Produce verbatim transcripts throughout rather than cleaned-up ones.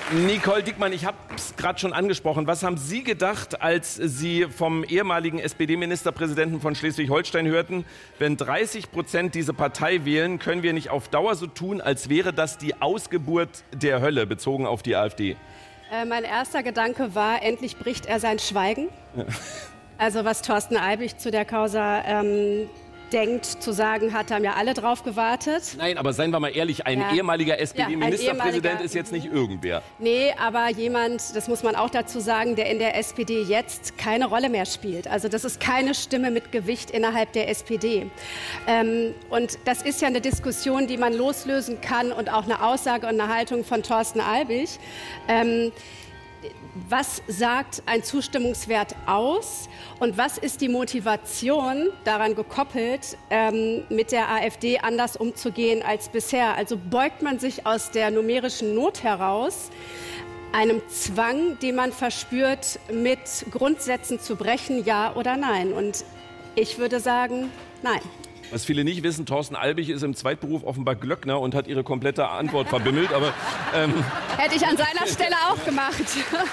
Nicole Diekmann, ich habe es gerade schon angesprochen. Was haben Sie gedacht, als Sie vom ehemaligen S P D-Ministerpräsidenten von Schleswig-Holstein hörten, wenn dreißig Prozent diese Partei wählen, können wir nicht auf Dauer so tun, als wäre das die Ausgeburt der Hölle, bezogen auf die AfD? Äh, mein erster Gedanke war, endlich bricht er sein Schweigen. Ja. Also was Thorsten Albig zu der Causa ähm, denkt, zu sagen hat, haben ja alle drauf gewartet. Nein, aber seien wir mal ehrlich, ein ja. ehemaliger S P D-Ministerpräsident ja, ist jetzt nicht irgendwer. Nee, aber jemand, das muss man auch dazu sagen, der in der S P D jetzt keine Rolle mehr spielt. Also das ist keine Stimme mit Gewicht innerhalb der S P D. Ähm, und das ist ja eine Diskussion, die man loslösen kann und auch eine Aussage und eine Haltung von Thorsten Albig. Ähm, Was sagt ein Zustimmungswert aus und was ist die Motivation daran gekoppelt, ähm, mit der AfD anders umzugehen als bisher? Also beugt man sich aus der numerischen Not heraus, einem Zwang, den man verspürt, mit Grundsätzen zu brechen, ja oder nein? Und ich würde sagen, nein. Was viele nicht wissen, Thorsten Albig ist im Zweitberuf offenbar Glöckner und hat ihre komplette Antwort verbimmelt. Aber, ähm hätte ich an seiner Stelle auch gemacht.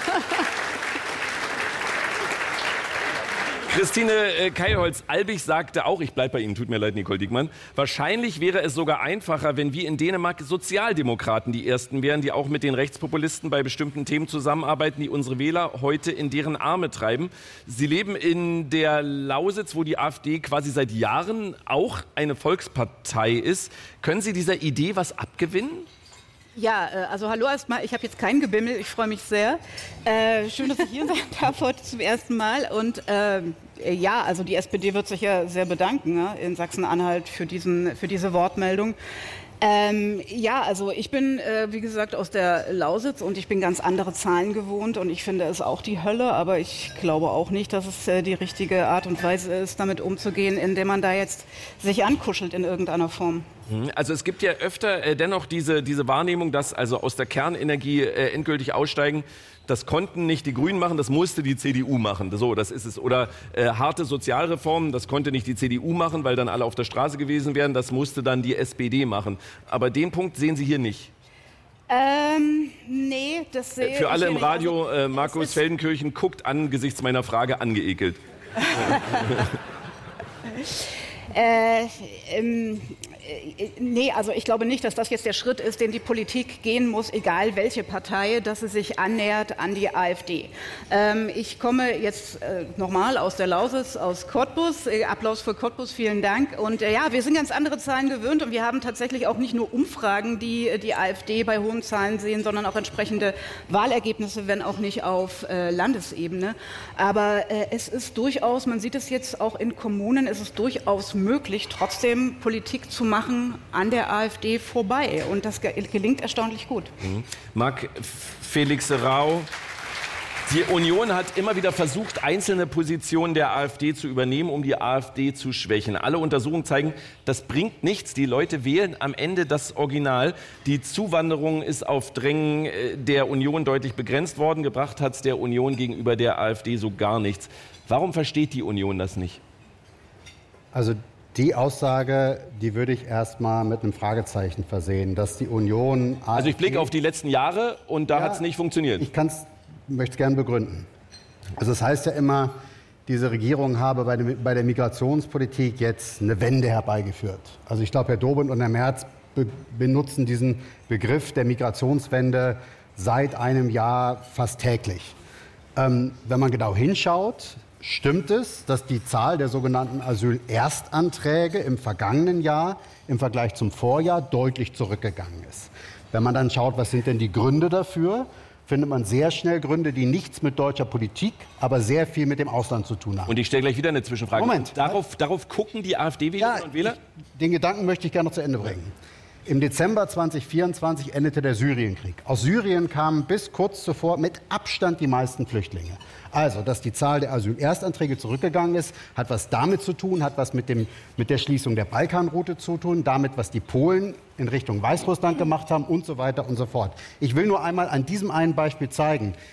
Christine äh, Keilholz, Albig sagte auch, ich bleibe bei Ihnen, tut mir leid, Nicole Diekmann, wahrscheinlich wäre es sogar einfacher, wenn wie in Dänemark Sozialdemokraten die Ersten wären, die auch mit den Rechtspopulisten bei bestimmten Themen zusammenarbeiten, die unsere Wähler heute in deren Arme treiben. Sie leben in der Lausitz, wo die AfD quasi seit Jahren auch eine Volkspartei ist. Können Sie dieser Idee was abgewinnen? Ja, also hallo erstmal, ich habe jetzt kein Gebimmel, ich freue mich sehr. Äh, schön, dass ich hier sein darf heute zum ersten Mal. Und äh, ja, also die S P D wird sich ja sehr bedanken, ne, in Sachsen-Anhalt für, diesen, für diese Wortmeldung. Ähm, ja, also ich bin, äh, wie gesagt, aus der Lausitz und ich bin ganz andere Zahlen gewohnt und ich finde es auch die Hölle, aber ich glaube auch nicht, dass es äh, die richtige Art und Weise ist, damit umzugehen, indem man da jetzt sich ankuschelt in irgendeiner Form. Also es gibt ja öfter äh, dennoch diese, diese Wahrnehmung, dass also aus der Kernenergie äh, endgültig aussteigen. Das konnten nicht die Grünen machen, das musste die C D U machen. So, das ist es. Oder äh, harte Sozialreformen, das konnte nicht die C D U machen, weil dann alle auf der Straße gewesen wären. Das musste dann die S P D machen. Aber den Punkt sehen Sie hier nicht. Ähm, nee, das sehe ich Für alle im nicht. Radio, Also, äh, Markus Feldenkirchen guckt angesichts meiner Frage angeekelt. äh, ähm, Nee, also ich glaube nicht, dass das jetzt der Schritt ist, den die Politik gehen muss, egal welche Partei, dass sie sich annähert an die AfD. Ähm, ich komme jetzt äh, nochmal aus der Lausitz, aus Cottbus. Äh, Applaus für Cottbus, vielen Dank. Und äh, ja, wir sind ganz andere Zahlen gewöhnt und wir haben tatsächlich auch nicht nur Umfragen, die äh, die AfD bei hohen Zahlen sehen, sondern auch entsprechende Wahlergebnisse, wenn auch nicht auf äh, Landesebene. Aber äh, es ist durchaus, man sieht es jetzt auch in Kommunen, es ist durchaus möglich, trotzdem Politik zu machen, machen an der AfD vorbei. Und das gelingt erstaunlich gut. Mhm. Marc Felix Rau, die Union hat immer wieder versucht, einzelne Positionen der AfD zu übernehmen, um die AfD zu schwächen. Alle Untersuchungen zeigen, das bringt nichts. Die Leute wählen am Ende das Original. Die Zuwanderung ist auf Drängen der Union deutlich begrenzt worden. Gebracht hat es der Union gegenüber der AfD so gar nichts. Warum versteht die Union das nicht? Also die Aussage, die würde ich erst mal mit einem Fragezeichen versehen, dass die Union... A f D, also ich blicke auf die letzten Jahre und da ja, hat es nicht funktioniert. Ich kann's, möchte es gerne begründen. Also es heißt ja immer, diese Regierung habe bei der, bei der Migrationspolitik jetzt eine Wende herbeigeführt. Also ich glaube, Herr Dobrindt und Herr Merz be benutzen diesen Begriff der Migrationswende seit einem Jahr fast täglich. Ähm, wenn man genau hinschaut, stimmt es, dass die Zahl der sogenannten Asylerstanträge im vergangenen Jahr im Vergleich zum Vorjahr deutlich zurückgegangen ist. Wenn man dann schaut, was sind denn die Gründe dafür, findet man sehr schnell Gründe, die nichts mit deutscher Politik, aber sehr viel mit dem Ausland zu tun haben. Und ich stelle gleich wieder eine Zwischenfrage. Moment. Darauf, darauf gucken die AfD-Wählerinnen ja, und Wähler? Ich, den Gedanken möchte ich gerne noch zu Ende bringen. Im Dezember zweitausendvierundzwanzig endete der Syrienkrieg. Aus Syrien kamen bis kurz zuvor mit Abstand die meisten Flüchtlinge. Also, dass die Zahl der Asylerstanträge zurückgegangen ist, hat was damit zu tun, hat was mit, dem, mit der Schließung der Balkanroute zu tun, damit, was die Polen in Richtung Weißrussland gemacht haben und so weiter und so fort. Ich will nur einmal an diesem einen Beispiel zeigen,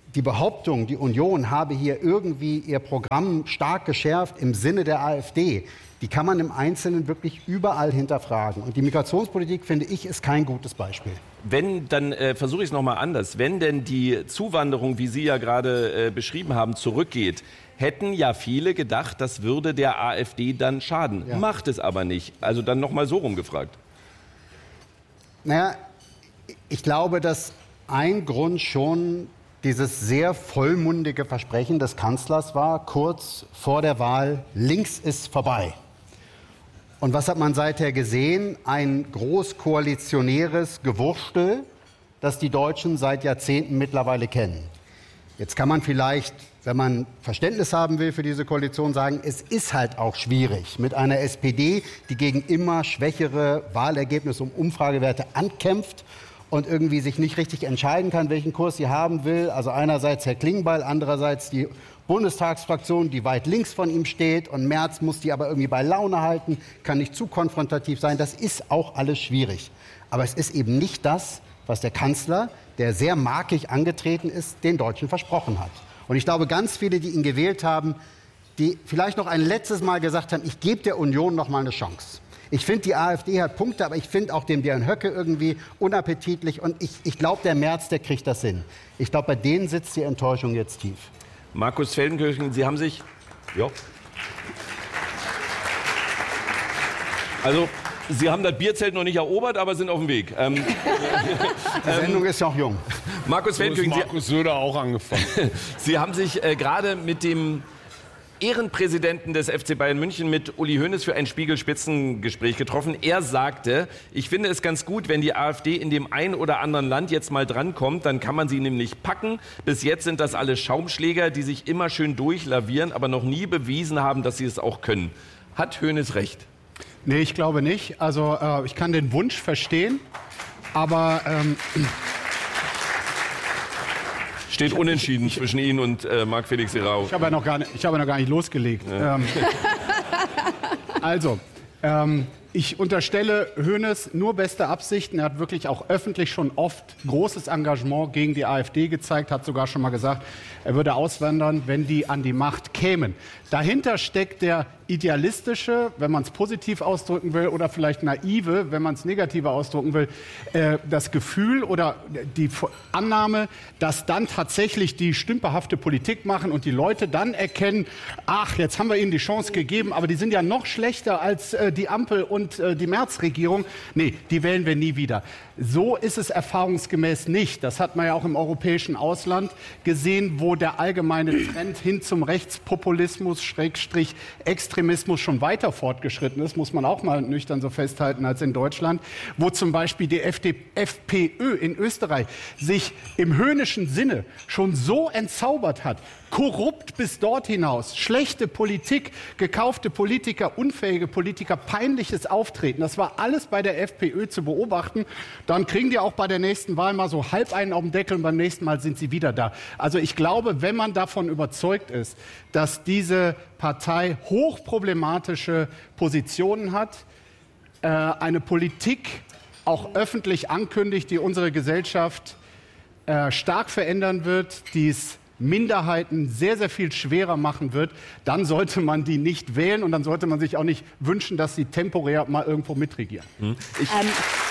die Behauptung, die Union habe hier irgendwie ihr Programm stark geschärft im Sinne der AfD, die kann man im Einzelnen wirklich überall hinterfragen. Und die Migrationspolitik, finde ich, ist kein gutes Beispiel. Wenn, dann äh, versuche ich es nochmal anders. Wenn denn die Zuwanderung, wie Sie ja gerade äh, beschrieben haben, zurückgeht, hätten ja viele gedacht, das würde der AfD dann schaden. Ja. Macht es aber nicht. Also dann nochmal so rumgefragt. Naja, ich glaube, dass ein Grund schon dieses sehr vollmundige Versprechen des Kanzlers war, kurz vor der Wahl, links ist vorbei. Und was hat man seither gesehen? Ein großkoalitionäres Gewurstel, das die Deutschen seit Jahrzehnten mittlerweile kennen. Jetzt kann man vielleicht, wenn man Verständnis haben will für diese Koalition, sagen, es ist halt auch schwierig mit einer S P D, die gegen immer schwächere Wahlergebnisse und Umfragewerte ankämpft und irgendwie sich nicht richtig entscheiden kann, welchen Kurs sie haben will. Also einerseits Herr Klingbeil, andererseits die Bundestagsfraktion, die weit links von ihm steht. Und Merz muss die aber irgendwie bei Laune halten, kann nicht zu konfrontativ sein. Das ist auch alles schwierig. Aber es ist eben nicht das, was der Kanzler, der sehr markig angetreten ist, den Deutschen versprochen hat. Und ich glaube, ganz viele, die ihn gewählt haben, die vielleicht noch ein letztes Mal gesagt haben, ich gebe der Union noch mal eine Chance. Ich finde, die AfD hat Punkte, aber ich finde auch den Björn Höcke irgendwie unappetitlich. Und ich, ich glaube, der Merz, der kriegt das hin. Ich glaube, bei denen sitzt die Enttäuschung jetzt tief. Markus Feldenkirchen, Sie haben sich... Ja. Also, Sie haben das Bierzelt noch nicht erobert, aber sind auf dem Weg. Ähm, die Sendung ähm, ist ja auch jung. Markus Feldenkirchen, so ist Markus Söder auch angefangen. Sie haben sich äh, gerade mit dem Ehrenpräsidenten des F C Bayern München, mit Uli Hoeneß, für ein Spiegel-Spitzengespräch getroffen. Er sagte, ich finde es ganz gut, wenn die AfD in dem einen oder anderen Land jetzt mal drankommt, dann kann man sie nämlich packen. Bis jetzt sind das alle Schaumschläger, die sich immer schön durchlavieren, aber noch nie bewiesen haben, dass sie es auch können. Hat Hoeneß recht? Nee, ich glaube nicht. Also äh, ich kann den Wunsch verstehen, aber... Ähm Steht unentschieden ich, ich, zwischen Ihnen und äh, Marc-Felix Serrao. Ich habe ja noch gar nicht, ich habe ja noch gar nicht losgelegt. Ja. Ähm, also, ähm, ich unterstelle Hoeneß nur beste Absichten. Er hat wirklich auch öffentlich schon oft großes Engagement gegen die AfD gezeigt, hat sogar schon mal gesagt, er würde auswandern, wenn die an die Macht kämen. Dahinter steckt der idealistische, wenn man es positiv ausdrücken will, oder vielleicht naive, wenn man es negativer ausdrücken will, äh, das Gefühl oder die Annahme, dass dann tatsächlich die stümperhafte Politik machen und die Leute dann erkennen, ach, jetzt haben wir ihnen die Chance gegeben, aber die sind ja noch schlechter als äh, die Ampel und äh, die Merz-Regierung. Nee, die wählen wir nie wieder. So ist es erfahrungsgemäß nicht. Das hat man ja auch im europäischen Ausland gesehen, wo der allgemeine Trend hin zum Rechtspopulismus, Schrägstrich Extremismus schon weiter fortgeschritten ist, muss man auch mal nüchtern so festhalten als in Deutschland, wo zum Beispiel die F P Ö in Österreich sich im höhnischen Sinne schon so entzaubert hat, korrupt bis dort hinaus, schlechte Politik, gekaufte Politiker, unfähige Politiker, peinliches Auftreten. Das war alles bei der F P Ö zu beobachten. Dann kriegen die auch bei der nächsten Wahl mal so halb einen auf den Deckel und beim nächsten Mal sind sie wieder da. Also ich glaube, wenn man davon überzeugt ist, dass diese Partei hochproblematische Positionen hat, äh, eine Politik auch öffentlich ankündigt, die unsere Gesellschaft äh, stark verändern wird, die es Minderheiten sehr, sehr viel schwerer machen wird, dann sollte man die nicht wählen und dann sollte man sich auch nicht wünschen, dass sie temporär mal irgendwo mitregieren. Hm. Ich ähm.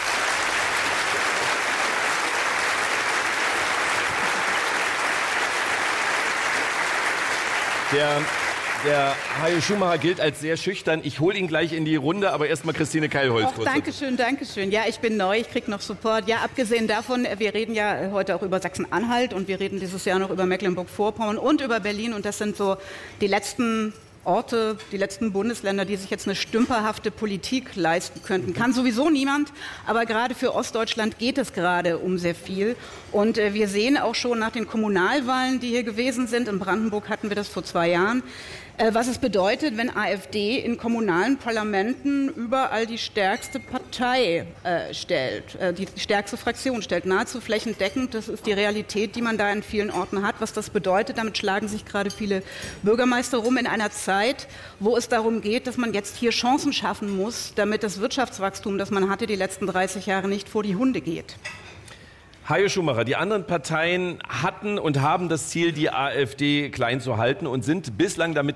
Der, der Hajo Schumacher gilt als sehr schüchtern. Ich hole ihn gleich in die Runde, aber erstmal Christine Keilholz. Och, danke schön, danke schön. Ja, ich bin neu, ich kriege noch Support. Ja, abgesehen davon, wir reden ja heute auch über Sachsen-Anhalt und wir reden dieses Jahr noch über Mecklenburg-Vorpommern und über Berlin. Und das sind so die letzten Orte, die letzten Bundesländer, die sich jetzt eine stümperhafte Politik leisten könnten. Kann sowieso niemand, aber gerade für Ostdeutschland geht es gerade um sehr viel. Und äh, wir sehen auch schon nach den Kommunalwahlen, die hier gewesen sind, in Brandenburg hatten wir das vor zwei Jahren, äh, was es bedeutet, wenn AfD in kommunalen Parlamenten überall die stärkste Partei äh, stellt, äh, die stärkste Fraktion stellt, nahezu flächendeckend. Das ist die Realität, die man da in vielen Orten hat. Was das bedeutet, damit schlagen sich gerade viele Bürgermeister rum in einer Zeit, wo es darum geht, dass man jetzt hier Chancen schaffen muss, damit das Wirtschaftswachstum, das man hatte die letzten dreißig Jahre, nicht vor die Hunde geht. Hajo Schumacher, die anderen Parteien hatten und haben das Ziel, die AfD klein zu halten und sind bislang damit